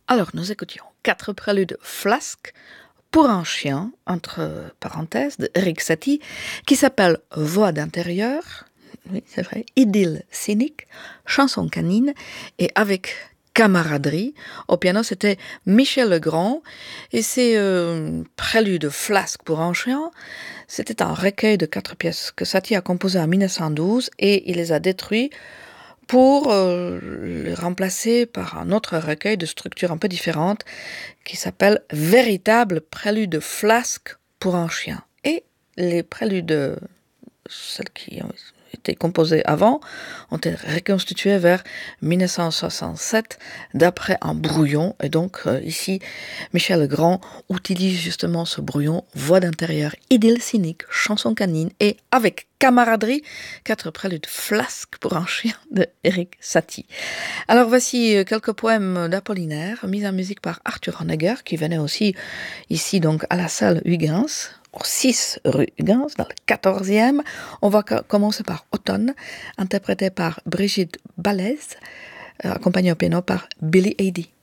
Alors, nous écoutions 4 préludes flasques pour un chien, entre parenthèses, de Erik Satie, qui s'appelle Voix d'intérieur, oui, c'est vrai, Idylle cynique, Chanson canine, et avec camaraderie. Au piano, c'était Michel Legrand, et ces préludes flasques pour un chien, c'était un recueil de 4 pièces que Satie a composé en 1912, et il les a détruits pour les remplacer par un autre recueil de structure un peu différente qui s'appelle Véritable prélude flasque pour un chien. Et les préludes, celles qui ont été composées avant, ont été reconstituées vers 1967 d'après un brouillon. Et donc ici, Michel Legrand utilise justement ce brouillon, voix d'intérieur, idylle cynique, chanson canine et avec camaraderie, 4 préludes flasques pour un chien de Erik Satie. Alors voici quelques poèmes d'Apollinaire, mis en musique par Arthur Honegger, qui venait aussi ici donc à la salle Huygens, au 6 rue Huygens, dans le 14e. On va commencer par Automne, interprété par Brigitte Balès, accompagnée au piano par Billy Eady.